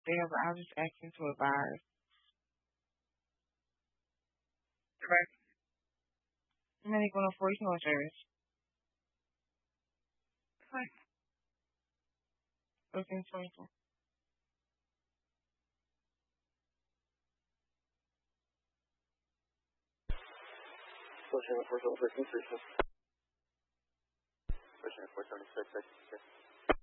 I was just asking to advise. Correct. Medical no voicemail service. Correct. Looking for it. Pushing 476. Pushing 476.